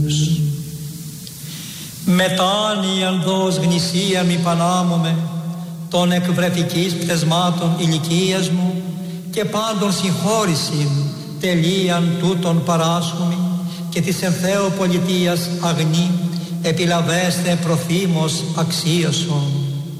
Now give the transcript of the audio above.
Μετάνοιαν δός γνησία μη πανάμωμε των εκβρετικής πτεσμάτων ηλικίας μου και πάντων συγχώρησιν τελείαν τούτων παράσχουμι και της εν Θεώ πολιτείας αγνή επιλαβέστε προθήμος αξίωσον.